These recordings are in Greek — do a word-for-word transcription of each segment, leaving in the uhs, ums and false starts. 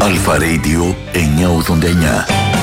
Αλφα Radio εννιακόσια ογδόντα εννιά.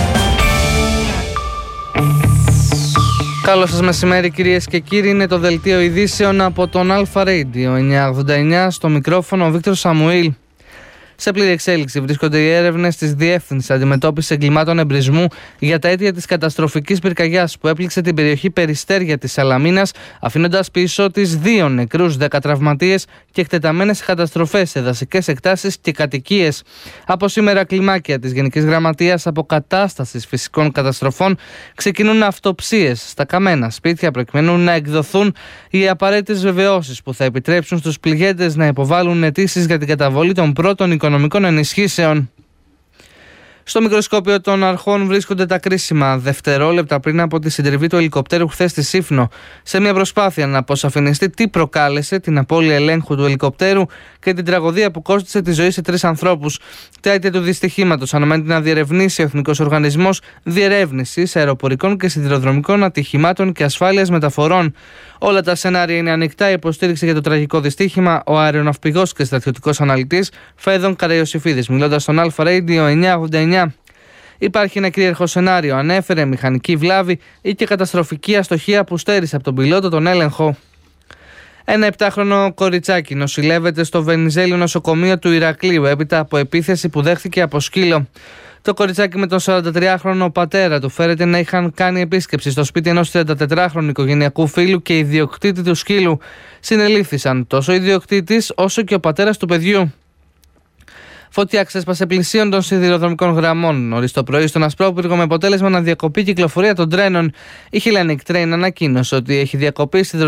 Καλό σας μεσημέρι κυρίες και κύριοι, είναι το δελτίο ειδήσεων από τον Αλφα Radio εννιακόσια ογδόντα εννιά, στο μικρόφωνο ο Βίκτορ Σαμουήλ. Σε πλήρη εξέλιξη βρίσκονται οι έρευνες της Διεύθυνσης Αντιμετώπισης Εγκλημάτων Εμπρισμού για τα αίτια της καταστροφικής πυρκαγιάς που έπληξε την περιοχή Περιστέρια της Σαλαμίνας, αφήνοντας πίσω της δύο νεκρούς, δέκα τραυματίες και εκτεταμένες καταστροφές σε δασικές εκτάσεις και κατοικίες. Από σήμερα, κλιμάκια της Γενικής Γραμματείας Αποκατάστασης Φυσικών Καταστροφών ξεκινούν αυτοψίες στα καμένα σπίτια προκειμένου να εκδοθούν οι απαραίτητες βεβαιώσεις που θα επιτρέψουν στους πληγέντες να υποβάλουν αιτήσεις για την καταβολή των πρώτων οικονομικών ενισχύσεων. Στο μικροσκόπιο των αρχών βρίσκονται τα κρίσιμα δευτερόλεπτα πριν από τη συντριβή του ελικοπτέρου χθες στη Σύφνο, σε μια προσπάθεια να αποσαφινιστεί τι προκάλεσε την απώλεια ελέγχου του ελικοπτέρου και την τραγωδία που κόστισε τη ζωή σε τρεις ανθρώπους. Τα αίτια του δυστυχήματος αναμένεται να διερευνήσει ο Εθνικός Οργανισμός Διερεύνησης Αεροπορικών και Σιδηροδρομικών Ατυχημάτων και Ασφάλειας Μεταφορών. Όλα τα σενάρια είναι ανοιχτά. Η υποστήριξη για το τραγικό δυστύχημα, ο αεροναυπηγός και στρατιωτικός αναλυτής Φαίδων Καραϊωσιφίδης, μιλώντας στον Αλφα Radio εννιακόσια ογδόντα εννιά. Υπάρχει ένα κυρίαρχο σενάριο, ανέφερε, μηχανική βλάβη ή και καταστροφική αστοχία που στέρισε από τον πιλότο τον έλεγχο. Ένα επτάχρονο κοριτσάκι νοσηλεύεται στο Βενιζέλιο νοσοκομείο του Ηρακλείου έπειτα από επίθεση που δέχθηκε από σκύλο. Το κοριτσάκι με τον σαραντατριάχρονο πατέρα του φέρεται να είχαν κάνει επίσκεψη στο σπίτι ενός τριαντατετράχρονου οικογενειακού φίλου και ιδιοκτήτη του σκύλου. Συνελήφθησαν τόσο ο ιδιοκτήτης όσο και ο πατέρας του παιδιού. Φωτιά ξέσπασε πλησίων των σιδηροδρομικών γραμμών νωρίς το πρωί στον Ασπρόπυργο με αποτέλεσμα να διακοπεί η κυκλοφορία των τρένων. Η Hellenic Train ανακοίνωσε ότι έχει διακοπεί